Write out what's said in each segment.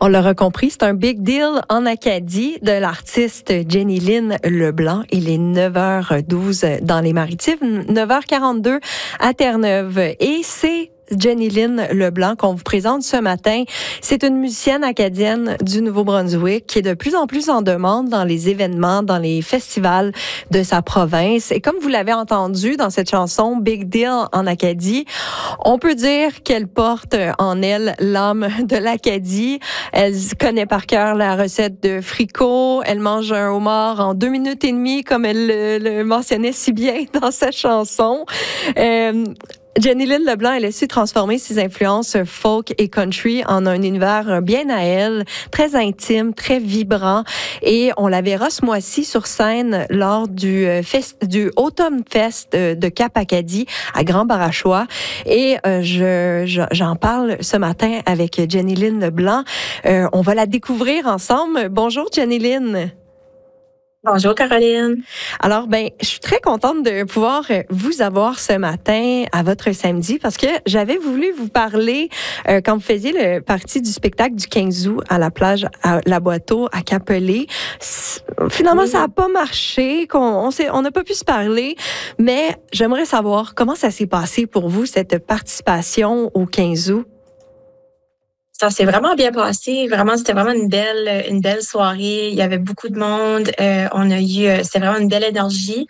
On l'aura compris, c'est un big deal en Acadie de l'artiste Jenny-Lyn Leblanc. Il est 9h12 dans les Maritimes, 9h42 à Terre-Neuve. Et c'est Jenny-Lyn Leblanc qu'on vous présente ce matin. C'est une musicienne acadienne du Nouveau-Brunswick qui est de plus en plus en demande dans les événements, dans les festivals de sa province. Et comme vous l'avez entendu dans cette chanson Big Deal en Acadie, on peut dire qu'elle porte en elle l'âme de l'Acadie. Elle connaît par cœur la recette de fricot. Elle mange un homard en 2 minutes et demie, comme elle le mentionnait si bien dans sa chanson. Jenny-Lyn Leblanc, elle a su transformer ses influences folk et country en un univers bien à elle, très intime, très vibrant. Et on la verra ce mois-ci sur scène lors du Autumn Fest de Cap-Acadie à Grand-Barachois. Et j'en parle ce matin avec Jenny-Lyn Leblanc. On va la découvrir ensemble. Bonjour Jenny-Lyn. Bonjour Caroline. Alors, je suis très contente de pouvoir vous avoir ce matin à votre samedi parce que j'avais voulu vous parler quand vous faisiez partie du spectacle du 15 août à la plage à La Boiteau à Capelé. Finalement, ça n'a pas marché, on n'a pas pu se parler, mais j'aimerais savoir comment ça s'est passé pour vous, cette participation au 15 août. Ça s'est vraiment bien passé. Vraiment, c'était vraiment une belle soirée. Il y avait beaucoup de monde. C'était vraiment une belle énergie.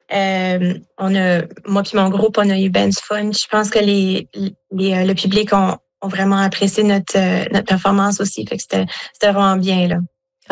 Moi puis mon groupe, on a eu ben du fun. Je pense que le public ont vraiment apprécié notre performance aussi. Fait que c'était vraiment bien, là.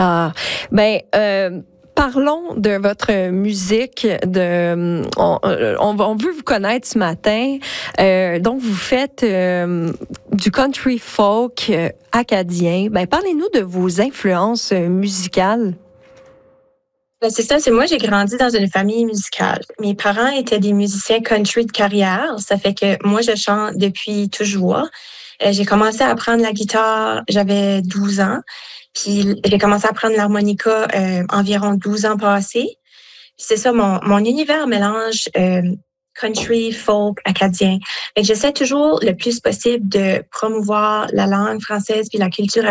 Parlons de votre musique. On veut vous connaître ce matin. Donc, vous faites du country folk acadien. Parlez-nous de vos influences musicales. C'est ça, moi, j'ai grandi dans une famille musicale. Mes parents étaient des musiciens country de carrière. Ça fait que moi, je chante depuis toujours. J'ai commencé à apprendre la guitare, j'avais 12 ans. Puis j'ai commencé à apprendre l'harmonica environ 12 ans passés. Puis c'est ça, mon univers mélange country, folk, acadien. Fait que j'essaie toujours le plus possible de promouvoir la langue française puis la culture